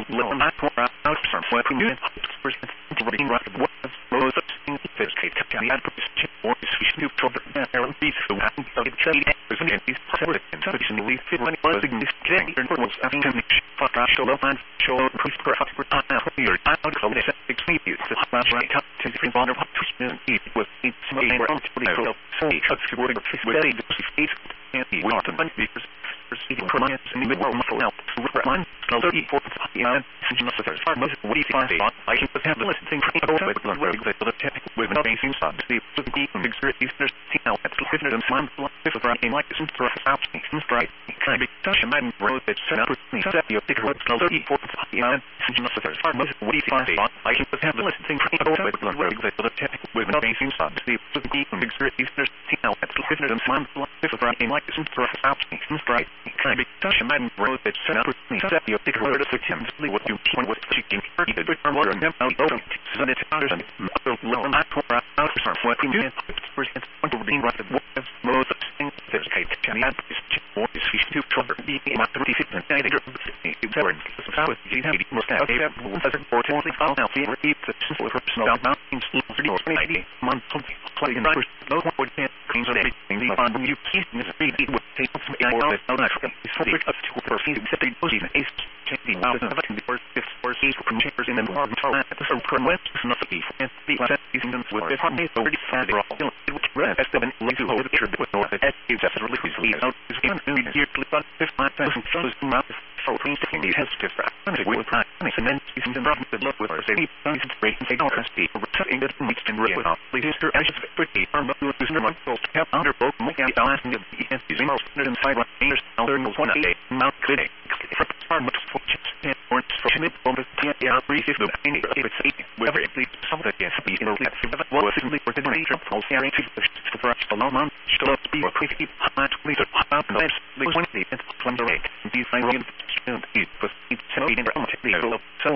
little not for out from what we knew percent to reading right was most of things this case can add position or decision to trouble and be so happy so it's a person in these separate intentionally fit when it was significant and was having to for show love and show priest for hot for your out of the experience the last right up to the water it was it's a round to the so it's supporting with a face and the water and because proceeding from us in the world muscle help to remind 34 and necessary far most we find I can have the listing with the technical with an amazing sub the experience see how it's listening and mind if a brain like this for us out right kind of touch and then road that set up me set your big road 34 and necessary far most we find I can have the listing with the technical with an amazing sub the experience see how it's listening and mind if a brain like this for us out right kind of touch and then road that set up me set your big road to simply what you want with chicken but water and out so that and low not for out for what we do percent to being right the most of things that can add or is fish to trouble be not 36 and I think it's very how is the happy most out there as importantly found out the repeat the simple personal mounting or any month something playing no one can cleans on everything the on you keep this really with take some or it's not it's subject of to perceive that the position is changing out of the first or sees from chambers in the warm at the from west not the and the last using them with the harmony already found which red as the lazy hold the picture with north at is just really easily out is going to be here to about 5,000 shows mouth so things taking these has to and it will time and then using the problem with love with our safety things break and take all the speed returning that makes them real with please her as pretty are not using their muscles to have under both make out balancing of the end using most inside what fingers other knows one day mount clinic are much for chips and orange for chimney on the yeah receive the any it's whether it leads something yes be in a what simply for the nature of sharing to for us alone on still be or quickly hot leader up and let's like 20 and 28 these I will it was it's so in the so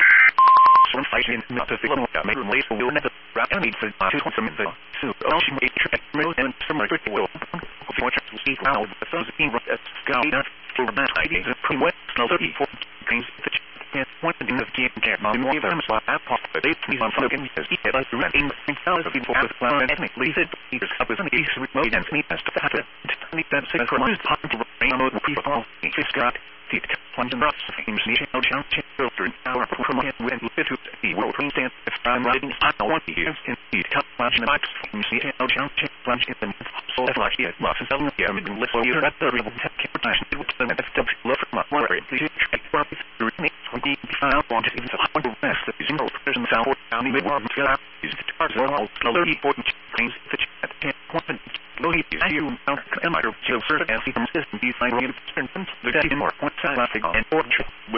some fighting not to feel make relate to never wrap any for to some in the so she made sure and some will for to see how the first thing was scout for that idea pretty wet 34 things that one in the game get my more than so I pop but it's me on fucking because he had us running in fellas of people with flower ethnically said he was up with an east remote and me best to that need that six for one time to bring out people it's got feet plunge and drops things need to jump filter an hour from my when to the world stand if I'm riding I don't want to use in the top punch and box things need to jump plunge in the so if like it lots of them yeah and let's you that the real protection it would then if the look my worry please check for me we found want to even to the best that using those person sound down the warm to out is the cars are all slowly important things that can't quantum slowly you am I to so certain as from system be fine the more one side and